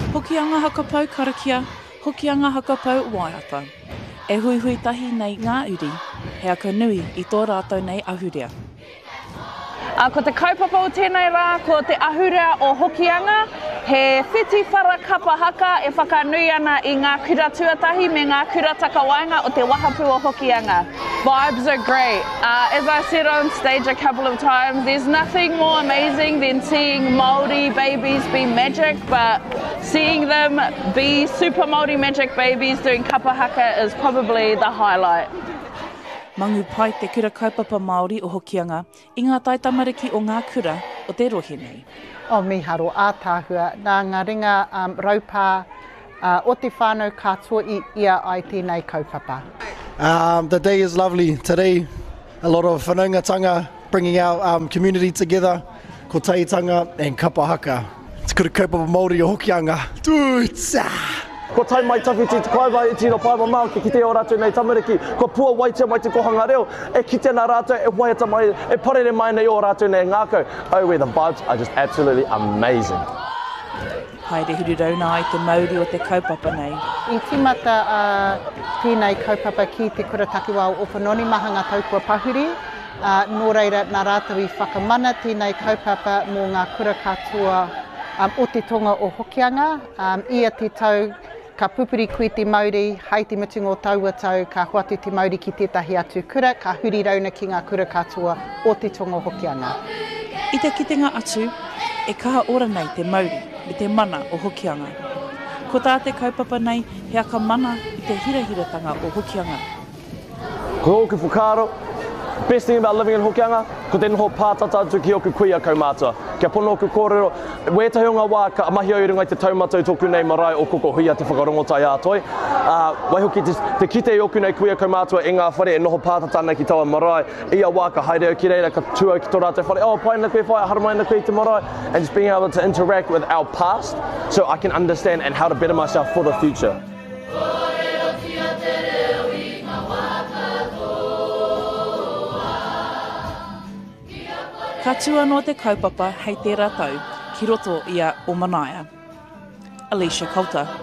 Hokianga Hakapau Karakia, Hokianga Hakapau Waiata. E hui hui tahi nei ngā uri, he aka nui I tō rātou nei ahurea. Ko te kaupapa o tēnei rā, ko te ahurea o Hokianga, he whiti whara kapa haka e whakanui ana I ngā kura tuatahi me ngā kura takawaenga o te wahapū o Hokianga. Vibes are great. As I said on stage a couple of times, there's nothing more amazing than seeing Māori babies be magic, but seeing them be super Māori magic babies doing kapa haka is probably the highlight. Mangu pai te kura kaupapa Māori o Hokianga I ngā taitamariki o ngā kura o te rohe nei. O miharo ātāhua, nā ngā ringa raupā o te whānau katoa I ia ai tēnei kaupapa. The day is lovely. Today, a lot of whanaungatanga bringing our community together, ko taitanga and kapa haka. Te kura kaupapa Māori o Hokianga. Tūtsa! Ko tai mai tawhiti te kaiwai I tino paima mau ki te o rātou nei tamariki. Ko pua waitea mai te kohanga reo. E kite nā rātou, e waiata mai, e parere mai nei o rātou nei ngākau. Oh, where the vibes are just absolutely amazing. Haere huru rauna ai te Māori o te kaupapa nei. I timata tēnei kaupapa ki te kura takiwā o Opanoni Mahanga Taupua Pahuri. Nō reira nā rātou I whakamana tēnei kaupapa mō ngā kura katoa o te tonga o Hokianga. Ia te tau ka pupuri koe te Māori, hei te mutunga o taua tau, ka hoatu te Māori ki tētahi atu kura, ka huri rauna ki ngā kura katoa o te tonga o Hokianga. I te kitenga atu, e kaha ora nei te Māori me te mana o Hokianga. Ko tā te kaupapa nei, he aka mana I te hirahiratanga o Hokianga. Ko oku whukaro, best thing about living in Hokianga, ko te noho pātata atu ki oku kuia kaumātua. Kia pono oku kōrero, wētahi o ngā wā ka amahi au rungai te taumatau tōku nei marae o koko huia te whakarongotai ātoi. Wai hoki te kite i oku nei kuia kaumātua e ngā whare e noho pātata nei ki taua marae. Ia wā ka haere au ki reira, ka tū au ki tō rātou whare, pai na koe whai, haramai na koe te marae. And just being able to interact with our past so I can understand and how to better myself for the future. Ka tua no te kaupapa hei tērā tau, ki roto ia o Manaia. Alicia Coulter.